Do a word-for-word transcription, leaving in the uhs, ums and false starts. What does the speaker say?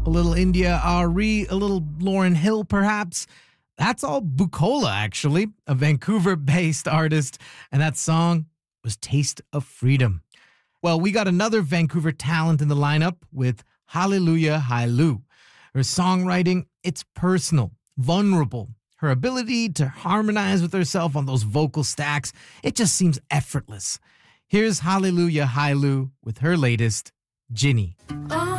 a little India Arie, a little Lauryn Hill perhaps. That's all Bukola, actually, a Vancouver-based artist, and that song was Taste of Freedom. Well, we got another Vancouver talent in the lineup with Hallelujah Hailu. Her songwriting, it's personal, vulnerable. Her ability to harmonize with herself on those vocal stacks, it just seems effortless. Here's Hallelujah Hailu with her latest, Ginny. Oh.